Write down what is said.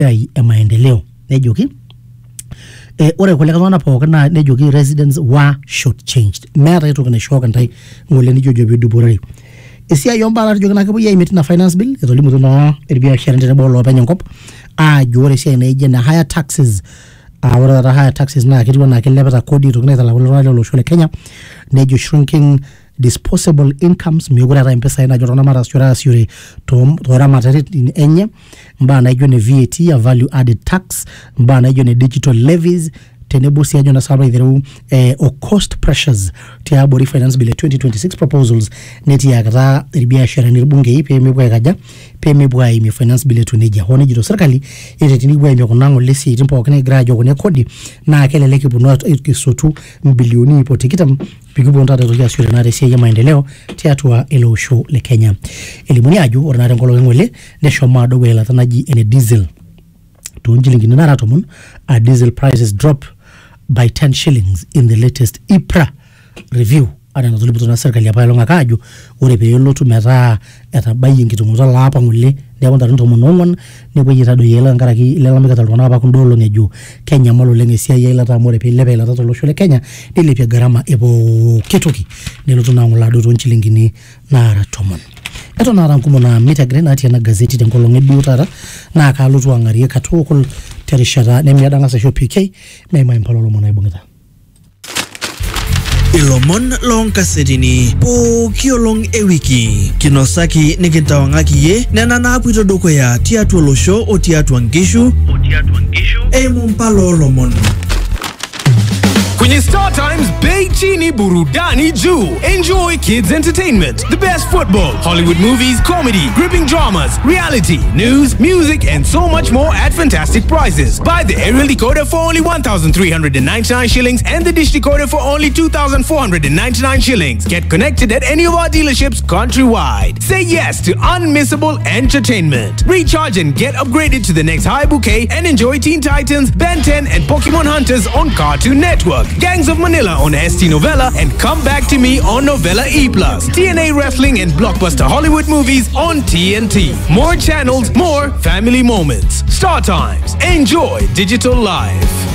ya maendeleo nejoki ore kule kama pookin na nejoki residents were shortchanged meeta ito kana shock ntai ngole ni jojo bidubore esia yomba la jogi na kebuya imeti na finance bill etolimu tuna biashara ndene bolo penye nkop jore sia na ije na higher taxes ore the higher taxes na kitu na kelebeta kodi to kineta la lo shule Kenya nejo shrinking disposable incomes miogora ta mpesa ina jotona mara sura to ramatari enye mba na ijo ne VAT ya value added tax mba na ijo ne digital levies tenebo si ajo na saba idheru o cost pressures tia body finance bill 2026 proposals neti ya kata biashara ni bunge ipe mebwa kaja pe mebwa imi finance bill tuneja hone jito serikali itetini bwa imi konango lesi itimpo kene grajo kone kodi na keleleke buno kisotu bilioni ipotikita pikibo ntata tokia sure na resia ya maendeleo tiatua elo show le Kenya elimuni aju ornare ngolo ngole nesho mado wela tanaji ene diesel tunjilingini na ratomon diesel prices drop by 10 shillings in the latest IPRA review ana nzolibuto na serikali ya palonga kaju ore pe yolotu meta etabayi nkitumuta lapa ngule ndebo ndarinto monongon nebo yitado yela ngaraki ilela mikata lwana apa kundolo ngeju Kenya malo lenge sia yela ta more pe level tato lo shule Kenya nilepia garama ebo ketoki nelotu na ngula do nchilingini na ratomon eto na rankumo na mita grena ati na gazeti tengolo ngebiutara na kalutu angarie katokol terishara nemiadanga sa show PK mema impalolo mona ibungita Ilomon long kasetini po kiolong ewiki kinosaki nikintawangaki ye nena na apwito doko ya tiatu olosho o tiatu angishu mumpalo lomon Kwenye Star Times, Bei Chini Burudani Juu. Enjoy kids entertainment, the best football, Hollywood movies, comedy, gripping dramas, reality, news, music, and so much more at fantastic prices. Buy the aerial decoder for only 1,399 shillings and the dish decoder for only 2,499 shillings. Get connected at any of our dealerships countrywide. Say yes to unmissable entertainment. Recharge and get upgraded to the next high bouquet and enjoy Teen Titans, Ben 10, and Pokemon Hunters on Cartoon Network. Gangs of Manila on ST Novella and Come Back to Me on Novella E+. TNA Wrestling and blockbuster Hollywood movies on TNT. More channels, more family moments. Star Times. Enjoy digital life.